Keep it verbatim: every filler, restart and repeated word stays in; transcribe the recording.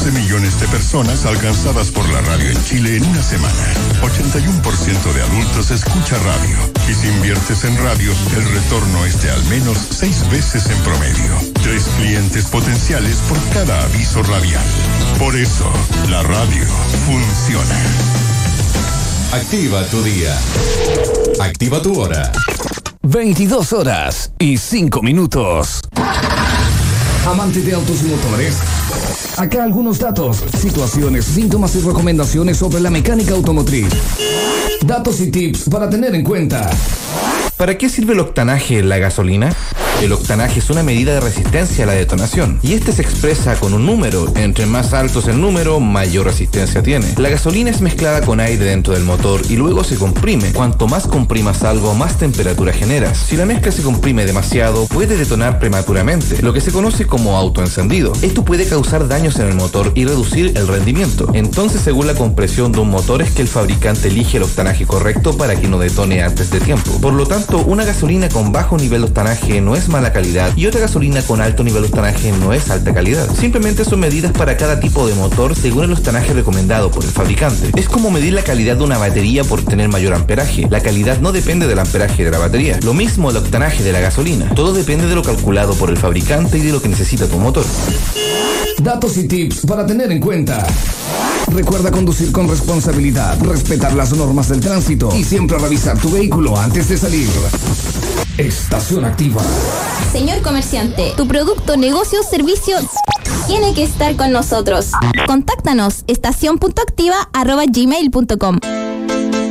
doce millones de personas alcanzadas por la radio en Chile en una semana. ochenta y uno por ciento de adultos escucha radio. Y si inviertes en radio, el retorno es de al menos seis veces en promedio. Tres clientes potenciales por cada aviso radial. Por eso, la radio funciona. Activa tu día. Activa tu hora. veintidós horas y cinco minutos. Amante de autos y motores. Acá algunos datos, situaciones, síntomas y recomendaciones sobre la mecánica automotriz. Datos y tips para tener en cuenta. ¿Para qué sirve el octanaje en la gasolina? El octanaje es una medida de resistencia a la detonación y este se expresa con un número. Entre más alto es el número, mayor resistencia tiene. La gasolina es mezclada con aire dentro del motor y luego se comprime. Cuanto más comprimas algo, más temperatura generas. Si la mezcla se comprime demasiado, puede detonar prematuramente, lo que se conoce como autoencendido. Esto puede causar daños en el motor y reducir el rendimiento. Entonces, según la compresión de un motor, es que el fabricante elige el octanaje correcto para que no detone antes de tiempo. Por lo tanto, una gasolina con bajo nivel de octanaje no es mala calidad y otra gasolina con alto nivel de octanaje no es alta calidad. Simplemente son medidas para cada tipo de motor según el octanaje recomendado por el fabricante. Es como medir la calidad de una batería por tener mayor amperaje. La calidad no depende del amperaje de la batería. Lo mismo el octanaje de la gasolina. Todo depende de lo calculado por el fabricante y de lo que necesita tu motor. Datos y tips para tener en cuenta. Recuerda conducir con responsabilidad, respetar las normas del tránsito y siempre revisar tu vehículo antes de salir. Estación activa. Señor comerciante, tu producto, negocio o servicio tiene que estar con nosotros. Contáctanos estación punto activa arroba gmail punto com.